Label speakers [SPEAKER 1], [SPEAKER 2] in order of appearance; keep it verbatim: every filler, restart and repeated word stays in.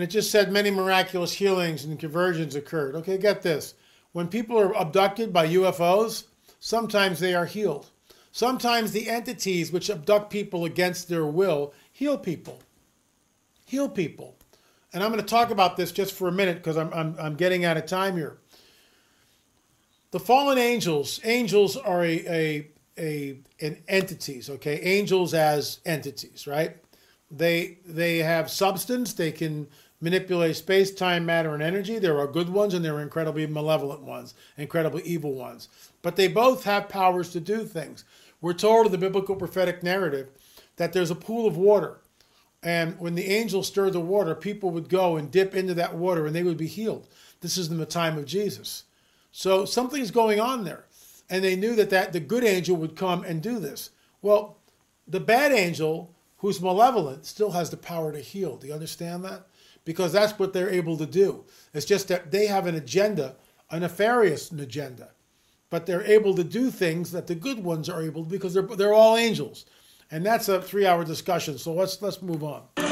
[SPEAKER 1] And it just said many miraculous healings and conversions occurred. Okay, get this. When people are abducted by U F Os, sometimes they are healed. Sometimes the entities which abduct people against their will heal people. Heal people. And I'm going to talk about this just for a minute because I'm, I'm, I'm getting out of time here. The fallen angels, angels are a, a, a an entities, okay? Angels as entities, right? They, they have substance. They can manipulate space, time, matter, and energy. There are good ones and there are incredibly malevolent ones, incredibly evil ones. But they both have powers to do things. We're told in the biblical prophetic narrative that there's a pool of water. And when the angels stirred the water, people would go and dip into that water and they would be healed. This is in the time of Jesus. So something's going on there. And they knew that, that the good angel would come and do this. Well, the bad angel, who's malevolent, still has the power to heal. Do you understand that? Because that's what they're able to do. It's just that they have an agenda, a nefarious agenda. But they're able to do things that the good ones are able to because they're, they're all angels. And that's a three-hour discussion, so let's, let's move on.